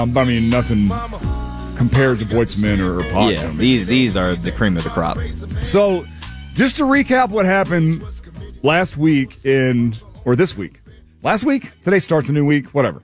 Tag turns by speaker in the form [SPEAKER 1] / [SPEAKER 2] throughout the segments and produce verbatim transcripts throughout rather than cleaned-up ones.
[SPEAKER 1] Um, I mean, nothing compared to Boyz two Men or, or Pod.
[SPEAKER 2] Yeah, these these are the cream of the crop.
[SPEAKER 1] So, just to recap what happened last week in, or this week. Last week? Today starts a new week, whatever.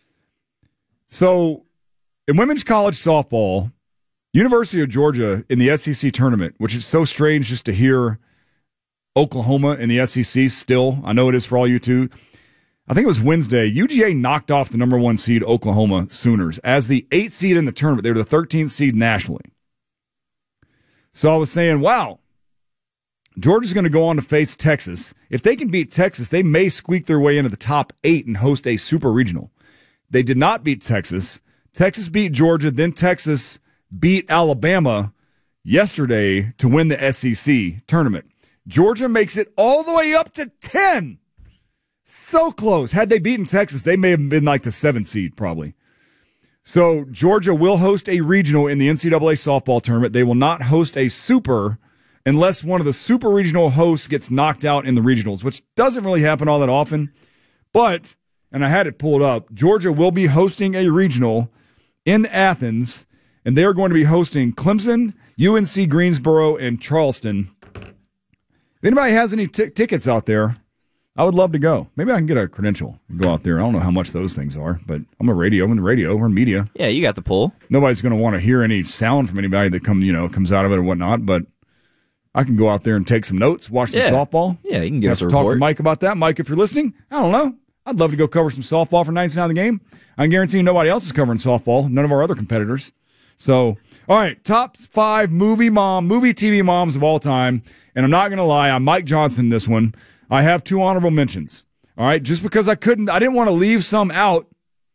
[SPEAKER 1] So, in women's college softball, University of Georgia in the S E C tournament, which is so strange just to hear Oklahoma in the S E C still. I know it is for all you two. I think it was Wednesday. U G A knocked off the number one seed Oklahoma Sooners as the eighth seed in the tournament. They were the thirteenth seed nationally. So I was saying, wow, Georgia's going to go on to face Texas. If they can beat Texas, they may squeak their way into the top eight and host a super regional. They did not beat Texas. Texas beat Georgia, then Texas beat Alabama yesterday to win the S E C tournament. Georgia makes it all the way up to ten. So close. Had they beaten Texas, they may have been like the seventh seed probably. So Georgia will host a regional in the N C double A softball tournament. They will not host a super unless one of the super regional hosts gets knocked out in the regionals, which doesn't really happen all that often. But, and I had it pulled up, Georgia will be hosting a regional in Athens, and they are going to be hosting Clemson, U N C Greensboro, and Charleston. If anybody has any t- tickets out there, I would love to go. Maybe I can get a credential and go out there. I don't know how much those things are, but I'm a radio. I'm in the radio. We're in media.
[SPEAKER 2] Yeah, you got the pull.
[SPEAKER 1] Nobody's going to want to hear any sound from anybody that come, you know, comes out of it or whatnot, but I can go out there and take some notes, watch some
[SPEAKER 2] yeah.
[SPEAKER 1] softball.
[SPEAKER 2] Yeah, you can give
[SPEAKER 1] have
[SPEAKER 2] us a
[SPEAKER 1] to talk
[SPEAKER 2] report.
[SPEAKER 1] to Mike about that. Mike, if you're listening, I don't know. I'd love to go cover some softball for ninety-nine the game. I can guarantee you nobody else is covering softball. None of our other competitors. So, all right, top five movie mom, movie T V moms of all time. And I'm not going to lie, I'm Mike Johnson in this one. I have two honorable mentions. All right, just because I couldn't, I didn't want to leave some out.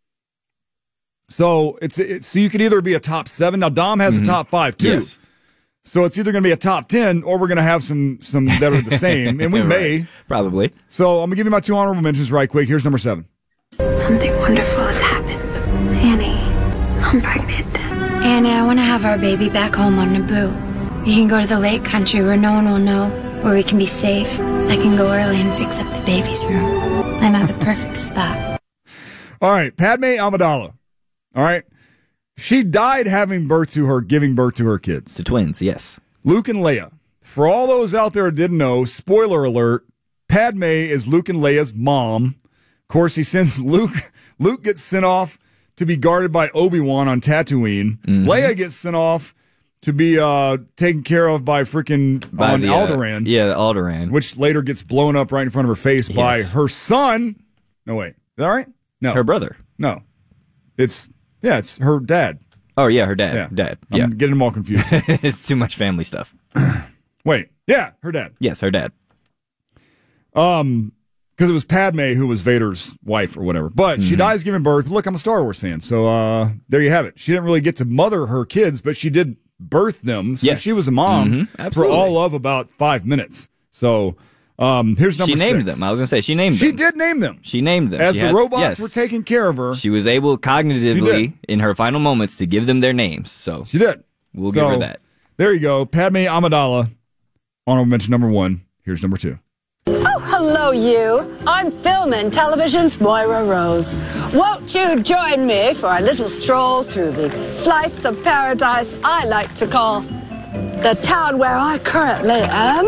[SPEAKER 1] So it's, it's so you could either be a top seven. Now Dom has mm-hmm. a top five too.
[SPEAKER 2] Yes.
[SPEAKER 1] So it's either going to be a top ten or we're going to have some some that are the same, and we
[SPEAKER 2] right.
[SPEAKER 1] may
[SPEAKER 2] probably.
[SPEAKER 1] So I'm going to give you my two honorable mentions right quick. Here's number seven.
[SPEAKER 3] Something wonderful has happened, Annie. I'm pregnant. Annie, I want to have our baby back home on Naboo. We can go to the lake country where no one will know, where we can be safe. I can go early and fix up the baby's room. I know the perfect spot.
[SPEAKER 1] All right, Padme Amidala. All right. She died having birth to her, giving birth to her kids.
[SPEAKER 2] To twins, yes.
[SPEAKER 1] Luke and Leia. For all those out there who didn't know, spoiler alert, Padme is Luke and Leia's mom. Of course, he sends Luke, Luke gets sent off to be guarded by Obi-Wan on Tatooine. Mm-hmm. Leia gets sent off to be uh, taken care of by freaking on
[SPEAKER 2] the,
[SPEAKER 1] Alderaan.
[SPEAKER 2] Uh, yeah, the Alderaan.
[SPEAKER 1] Which later gets blown up right in front of her face yes. by her son. No, wait. Is that right? No.
[SPEAKER 2] Her brother.
[SPEAKER 1] No. It's, yeah, it's her dad.
[SPEAKER 2] Oh, yeah, her dad.
[SPEAKER 1] Yeah.
[SPEAKER 2] Dad.
[SPEAKER 1] I'm
[SPEAKER 2] yeah.
[SPEAKER 1] getting them all confused.
[SPEAKER 2] It's too much family stuff.
[SPEAKER 1] Wait. Yeah, her dad.
[SPEAKER 2] Yes, her dad.
[SPEAKER 1] Um, because it was Padme who was Vader's wife or whatever. But mm-hmm. she dies giving birth. Look, I'm a Star Wars fan. So uh, there you have it. She didn't really get to mother her kids, but she did birth them. So
[SPEAKER 2] yes.
[SPEAKER 1] she was a mom
[SPEAKER 2] mm-hmm.
[SPEAKER 1] for all of about five minutes. So um, here's number
[SPEAKER 2] six. She named
[SPEAKER 1] six.
[SPEAKER 2] them. I was going to say, she named
[SPEAKER 1] she
[SPEAKER 2] them.
[SPEAKER 1] She did name them.
[SPEAKER 2] She named them.
[SPEAKER 1] As
[SPEAKER 2] she
[SPEAKER 1] the
[SPEAKER 2] had,
[SPEAKER 1] robots
[SPEAKER 2] yes.
[SPEAKER 1] were taking care of her.
[SPEAKER 2] She was able cognitively in her final moments to give them their names. So
[SPEAKER 1] she did.
[SPEAKER 2] We'll
[SPEAKER 1] so,
[SPEAKER 2] give her that.
[SPEAKER 1] There you go. Padme Amidala. Honorable mention number one. Here's number two.
[SPEAKER 4] Oh, hello, you. I'm film and television's Moira Rose. Won't you join me for a little stroll through the slice of paradise I like to call the town where I currently am?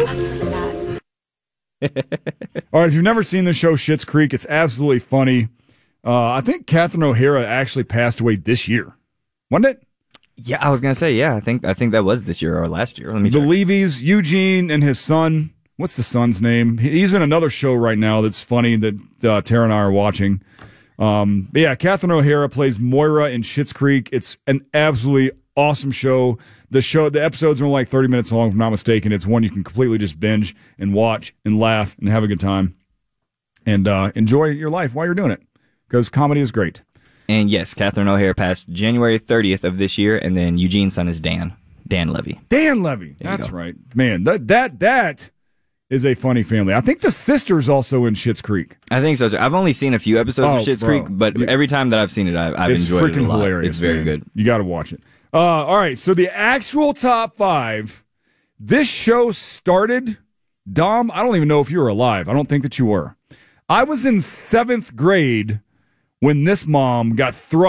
[SPEAKER 1] All right, if you've never seen the show Schitt's Creek, it's absolutely funny. Uh, I think Catherine O'Hara actually passed away this year. Wasn't it?
[SPEAKER 2] Yeah, I was going to say, yeah, I think I think that was this year or last year. Let me
[SPEAKER 1] The
[SPEAKER 2] check.
[SPEAKER 1] Levies, Eugene and his son. What's the son's name? He's in another show right now that's funny that uh, Tara and I are watching. Um, but yeah, Catherine O'Hara plays Moira in Schitt's Creek. It's an absolutely awesome show. The show, the episodes are only like thirty minutes long, if I'm not mistaken. It's one you can completely just binge and watch and laugh and have a good time and uh, enjoy your life while you're doing it because comedy is great.
[SPEAKER 2] And yes, Catherine O'Hara passed January thirtieth of this year, and then Eugene's son is Dan. Dan Levy.
[SPEAKER 1] Dan Levy. There That's right. Man, that that that is a funny family. I think the sister's also in Schitt's Creek.
[SPEAKER 2] I think so. Too. I've only seen a few episodes
[SPEAKER 1] oh,
[SPEAKER 2] of Schitt's
[SPEAKER 1] bro.
[SPEAKER 2] Creek, but
[SPEAKER 1] you,
[SPEAKER 2] every time that I've seen it, I've, I've
[SPEAKER 1] it's
[SPEAKER 2] enjoyed it a lot.
[SPEAKER 1] Hilarious,
[SPEAKER 2] it's very
[SPEAKER 1] man.
[SPEAKER 2] good.
[SPEAKER 1] You got to watch it. Uh, all right, so the actual top five. This show started, Dom, I don't even know if you were alive. I don't think that you were. I was in seventh grade when this mom got thrust